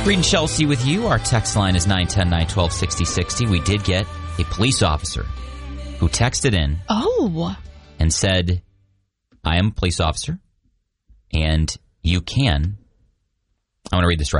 Reading Chelsea with you. Our text line is 910-912-6060. We did get a police officer who texted in and said, I am a police officer, and you can. I want to read this right.